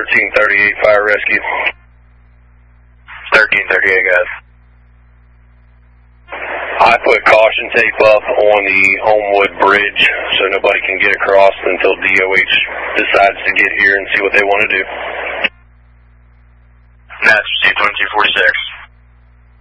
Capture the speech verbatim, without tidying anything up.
thirteen thirty-eight Fire Rescue. thirteen thirty-eight, guys. I put caution tape up on the Homewood Bridge so nobody can get across until D O H decides to get here and see what they want to do. Match received one two four six.